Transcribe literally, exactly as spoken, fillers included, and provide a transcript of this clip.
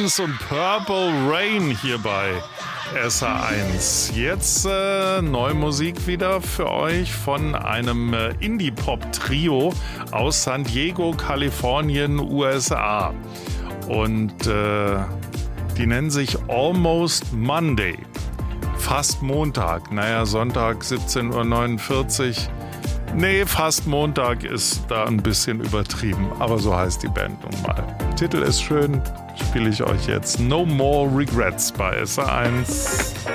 Guns und Purple Rain hier bei S H eins. Jetzt äh, neue Musik wieder für euch von einem äh, Indie-Pop-Trio aus San Diego, Kalifornien, U S A. Und äh, die nennen sich Almost Monday. Fast Montag. Naja, Sonntag siebzehn Uhr neunundvierzig. Nee, fast Montag ist da ein bisschen übertrieben, aber so heißt die Band nun mal. Titel ist schön, spiele ich euch jetzt. No More Regrets bei S H eins.